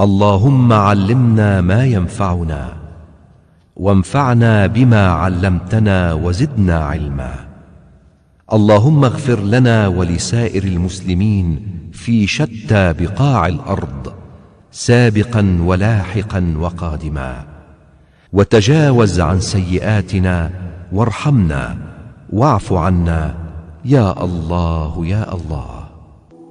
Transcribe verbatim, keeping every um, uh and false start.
اللهم علمنا ما ينفعنا وانفعنا بما علمتنا وزدنا علما. اللهم اغفر لنا ولسائر المسلمين في شتى بقاع الأرض سابقا ولاحقا وقادما، وتجاوز عن سيئاتنا وارحمنا واعف عنا يا الله يا الله.